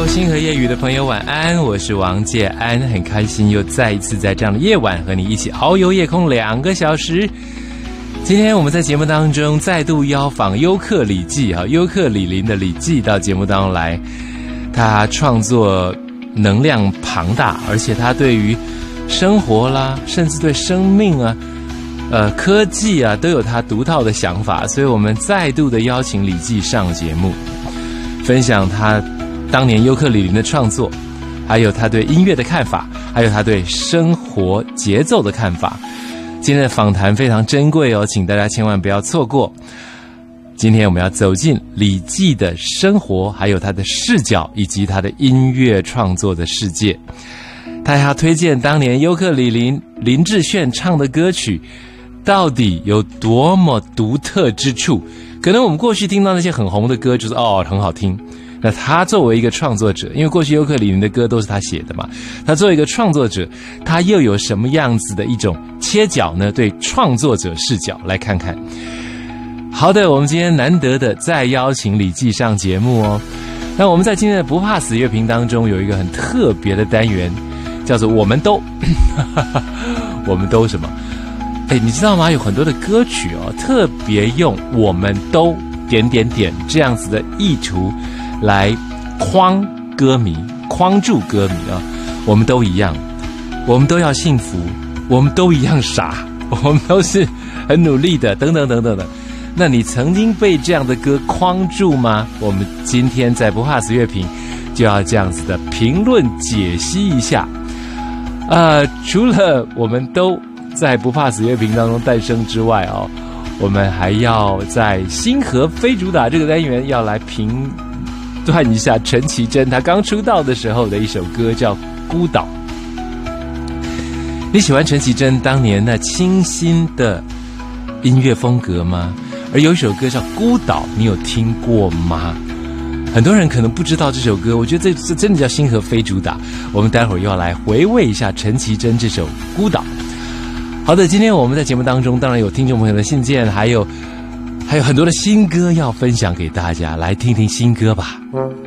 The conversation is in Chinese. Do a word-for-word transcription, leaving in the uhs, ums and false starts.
星河夜雨的朋友晚安，我是王介安，很开心又再一次在这样的夜晚和你一起遨游夜空两个小时。今天我们在节目当中再度邀访优客李记啊，优客李林的李记到节目当中来，他创作能量庞大，而且他对于生活啦，甚至对生命啊、呃科技啊，都有他独到的想法，所以我们再度的邀请李记上节目，分享他当年优客李林的创作，还有他对音乐的看法，还有他对生活节奏的看法。今天的访谈非常珍贵哦，请大家千万不要错过。今天我们要走进李记的生活，还有他的视角，以及他的音乐创作的世界。他还要推荐当年优客李林林志炫唱的歌曲到底有多么独特之处。可能我们过去听到那些很红的歌就是哦很好听，那他作为一个创作者，因为过去优客李林的歌都是他写的嘛，他作为一个创作者，他又有什么样子的一种切角呢？对创作者视角来看看。好的，我们今天难得的再邀请李记上节目哦。那我们在今天的不怕死乐评当中有一个很特别的单元，叫做我们都我们都什么？哎，你知道吗？有很多的歌曲哦，特别用我们都点点点这样子的意图来框歌迷，框住歌迷啊！我们都一样，我们都要幸福，我们都一样傻，我们都是很努力的，等等等等的。那你曾经被这样的歌框住吗？我们今天在不怕死乐评就要这样子的评论解析一下。呃，除了我们都在不怕死乐评当中诞生之外哦，我们还要在星河非主打这个单元要来评断一下陈绮贞她刚出道的时候的一首歌叫《孤岛》。你喜欢陈绮贞当年那清新的音乐风格吗？而有一首歌叫《孤岛》，你有听过吗？很多人可能不知道这首歌，我觉得这这真的叫星河非主打。我们待会儿又要来回味一下陈绮贞这首《孤岛》。好的，今天我们在节目当中当然有听众朋友的信件，还有还有很多的新歌要分享给大家，来听听新歌吧。